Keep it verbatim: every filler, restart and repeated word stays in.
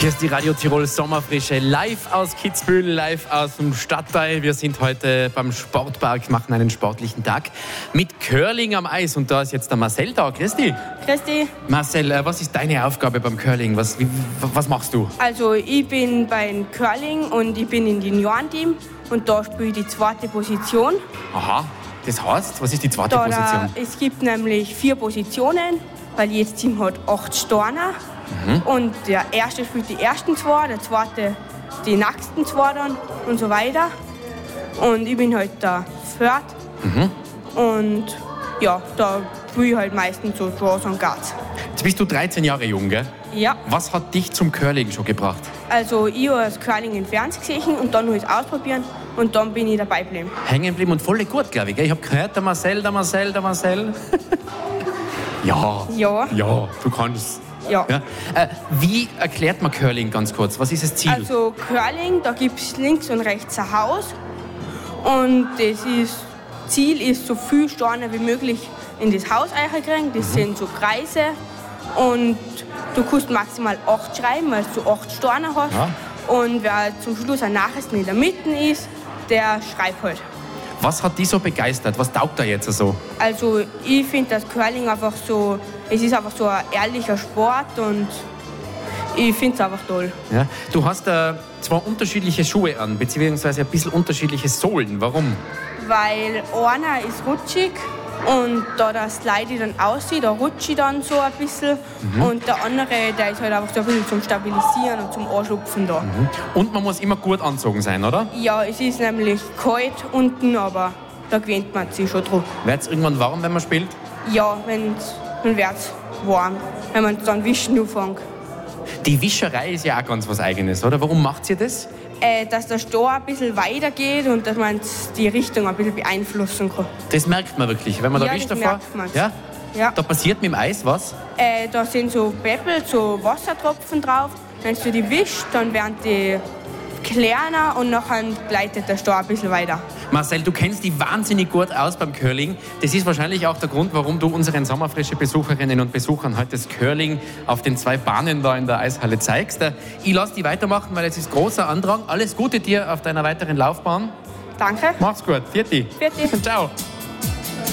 Hier ist die Radio Tirol Sommerfrische, live aus Kitzbühel, live aus dem Stadtteil. Wir sind heute beim Sportpark, machen einen sportlichen Tag mit Curling am Eis. Und da ist jetzt der Marcel da. Christi. Christi. Marcel, was ist deine Aufgabe beim Curling? Was, wie, was machst du? Also ich bin beim Curling und ich bin im Juniorenteam und da spiele ich die zweite Position. Aha, das heißt, was ist die zweite da, Position? Da, es gibt nämlich vier Positionen, weil jedes Team hat acht Storner. Mhm. Und der erste spielt die ersten zwei, der zweite die nächsten zwei dann und so weiter. Und ich bin halt der Viert. Mhm. Und ja, da spiele ich halt meistens so Draws und Guards. Jetzt bist du dreizehn Jahre jung, gell? Ja. Was hat dich zum Curling schon gebracht? Also ich habe das Curling im Fernsehen gesehen und dann habe ich es ausprobieren und dann bin ich dabei geblieben. Hängen geblieben und voll gut, glaube ich. Gell? Ich habe gehört, der Marcel, der Marcel, der Marcel. ja. Ja. Ja, du kannst. Ja. Ja. Äh, wie erklärt man Curling ganz kurz? Was ist das Ziel? Also Curling, da gibt es links und rechts ein Haus und das ist, Ziel ist, so viele Steine wie möglich in das Haus reinkriegen. Das mhm. sind so Kreise und du kannst maximal acht schreiben, weil du acht Steine hast. Ja. Und wer zum Schluss am nachsten in der Mitte ist, der schreibt halt. Was hat dich so begeistert? Was taugt da jetzt so? Also ich finde das Curling einfach so, es ist einfach so ein ehrlicher Sport und ich finde es einfach toll. Ja. Du hast äh, zwei unterschiedliche Schuhe an, beziehungsweise ein bisschen unterschiedliche Sohlen. Warum? Weil einer ist rutschig und da das Slide dann aussieht, da rutsche ich dann so ein bisschen. Mhm. Und der andere, der ist halt einfach so ein bisschen zum Stabilisieren und zum Anschlupfen da. Mhm. Und man muss immer gut angezogen sein, oder? Ja, es ist nämlich kalt unten, aber da gewöhnt man sich schon dran. Wird es irgendwann warm, wenn man spielt? Ja, wenn's, dann wird es warm, wenn man dann wischen anfängt. Die Wischerei ist ja auch ganz was Eigenes, oder? Warum macht ihr das? Äh, dass der Stor ein bisschen weiter geht und dass man die Richtung ein bisschen beeinflussen kann. Das merkt man wirklich, wenn man ja, da wischt das davor. Merkt man's. Ja? Ja. Da passiert mit dem Eis was? Äh, da sind so Peppel, so Wassertropfen drauf. Wenn du die wischst, dann werden die kleiner und nachher gleitet der Stor ein bisschen weiter. Marcel, du kennst dich wahnsinnig gut aus beim Curling. Das ist wahrscheinlich auch der Grund, warum du unseren sommerfrische Besucherinnen und Besuchern heute das Curling auf den zwei Bahnen da in der Eishalle zeigst. Ich lasse dich weitermachen, weil es ist großer Andrang. Alles Gute dir auf deiner weiteren Laufbahn. Danke. Mach's gut. Vierte. Vierte. Ciao.